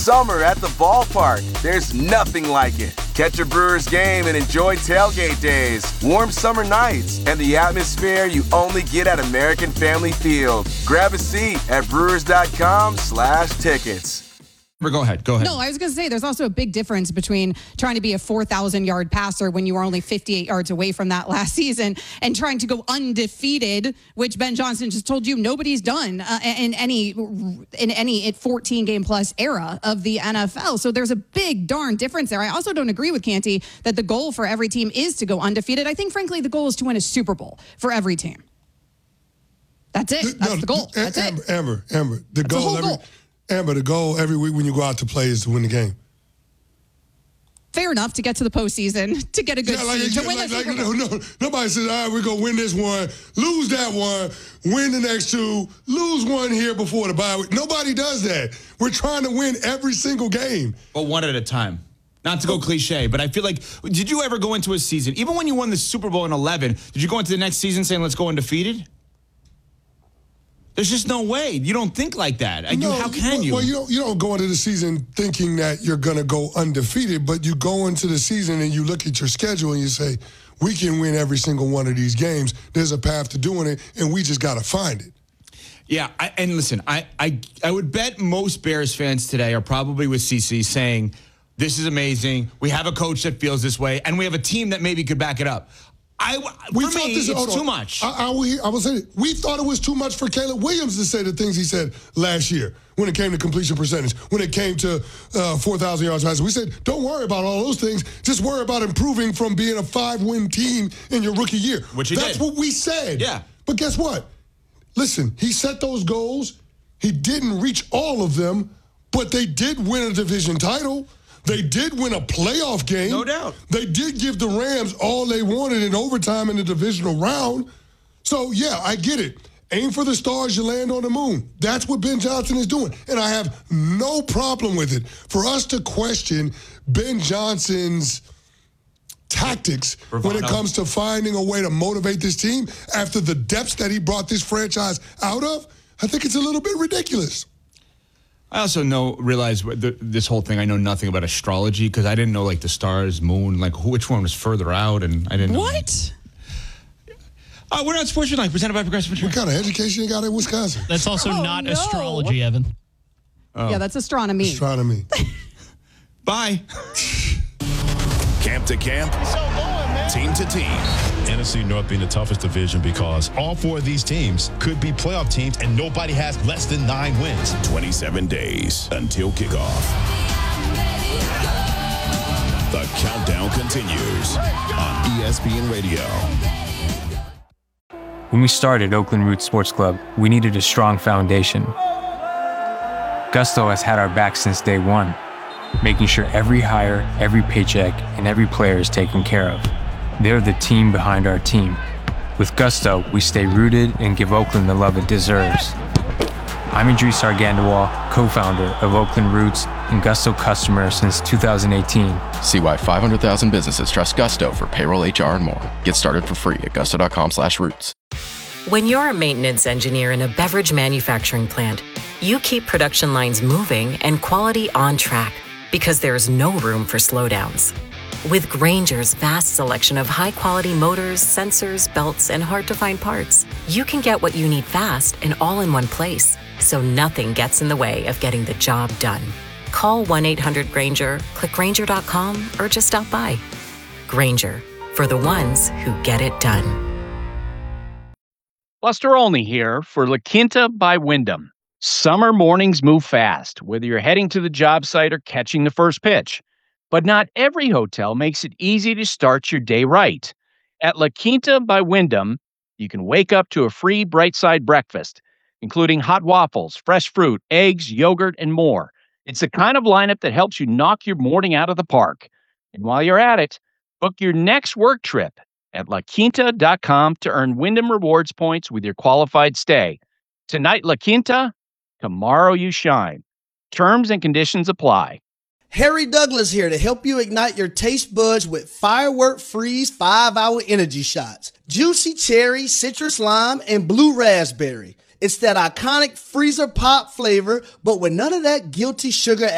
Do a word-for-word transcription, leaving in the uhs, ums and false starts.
summer at the ballpark. There's nothing like it. Catch a Brewers game and enjoy tailgate days, warm summer nights, and the atmosphere you only get at American Family Field. Grab a seat at brewers.com slash tickets. Go ahead. Go ahead. No, I was going to say there's also a big difference between trying to be a four thousand yard passer when you were only fifty-eight yards away from that last season and trying to go undefeated, which Ben Johnson just told you nobody's done uh, in any in any fourteen game plus era of the N F L. So there's a big darn difference there. I also don't agree with Canty that the goal for every team is to go undefeated. I think, frankly, the goal is to win a Super Bowl for every team. That's it. That's no, the goal. That's Amber, it. Amber, Amber, the That's goal the every goal. Amber, the goal every week when you go out to play is to win the game. Fair enough, to get to the postseason, to get a good yeah, like, seed, yeah, to win like, the like, Super Bowl. no, no, nobody says, all right, we're going to win this one, lose that one, win the next two, lose one here before the bye week. Nobody does that. We're trying to win every single game. But one at a time. Not to go cliche, but I feel like, did you ever go into a season, even when you won the Super Bowl in eleven, did you go into the next season saying, let's go undefeated? There's just no way. You don't think like that. No, you, how can well, you? Well, you don't, you don't go into the season thinking that you're going to go undefeated, but you go into the season and you look at your schedule and you say, we can win every single one of these games. There's a path to doing it, and we just got to find it. Yeah, I, and listen, I, I I would bet most Bears fans today are probably with C C saying, this is amazing. We have a coach that feels this way, and we have a team that maybe could back it up. I, we for thought me, this, it's too much. I, I, I, I was saying, we thought it was too much for Caleb Williams to say the things he said last year when it came to completion percentage, when it came to uh, four thousand yards passing. We said, don't worry about all those things. Just worry about improving from being a five-win team in your rookie year. Which he That's did. what we said. Yeah. But guess what? Listen, he set those goals. He didn't reach all of them, but they did win a division title. They did win a playoff game. No doubt. They did give the Rams all they wanted in overtime in the divisional round. So, yeah, I get it. Aim for the stars, you land on the moon. That's what Ben Johnson is doing. And I have no problem with it. For us to question Ben Johnson's tactics when it comes to finding a way to motivate this team after the depths that he brought this franchise out of, I think it's a little bit ridiculous. I also know, realize the, this whole thing, I know nothing about astrology because I didn't know, like, the stars, moon, like, who, which one was further out, and I didn't know. What? Uh, we're not Sports Tonight, presented by Progressive Insurance. What kind of education you got in Wisconsin? That's also Oh, not no. astrology, Evan. Oh. Yeah, that's astronomy. Astronomy. Bye. Camp to camp, team to team. N F C North being the toughest division because all four of these teams could be playoff teams and nobody has less than nine wins. twenty-seven days until kickoff. The countdown continues on E S P N Radio. When we started Oakland Roots Sports Club, we needed a strong foundation. Gusto has had our back since day one, making sure every hire, every paycheck, and every player is taken care of. They're the team behind our team. With Gusto, we stay rooted and give Oakland the love it deserves. I'm Idris Argandawal, co-founder of Oakland Roots and Gusto customer since two thousand eighteen. See why five hundred thousand businesses trust Gusto for payroll, H R, and more. Get started for free at gusto.com slash roots. When you're a maintenance engineer in a beverage manufacturing plant, you keep production lines moving and quality on track because there's no room for slowdowns. With Grainger's vast selection of high-quality motors, sensors, belts, and hard-to-find parts, you can get what you need fast and all in one place, so nothing gets in the way of getting the job done. Call one eight hundred Grainger, click Grainger dot com, or just stop by. Grainger, for the ones who get it done. Buster Olney here for La Quinta by Wyndham. Summer mornings move fast, whether you're heading to the job site or catching the first pitch. But not every hotel makes it easy to start your day right. At La Quinta by Wyndham, you can wake up to a free Bright Side breakfast, including hot waffles, fresh fruit, eggs, yogurt, and more. It's the kind of lineup that helps you knock your morning out of the park. And while you're at it, book your next work trip at la quinta dot com to earn Wyndham Rewards points with your qualified stay. Tonight, La Quinta, tomorrow you shine. Terms and conditions apply. Harry Douglas here to help you ignite your taste buds with Firework Freeze five hour energy shots. Juicy cherry, citrus lime, and blue raspberry. It's that iconic freezer pop flavor, but with none of that guilty sugar